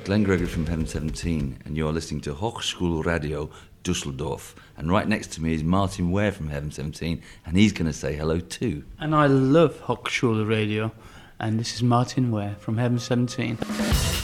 Glenn Gregory from Heaven 17, and you're listening to Hochschulradio Dusseldorf. And right next to me is Martin Ware from Heaven 17, and he's going to say hello too. And I love Hochschulradio, and this is Martin Ware from Heaven 17.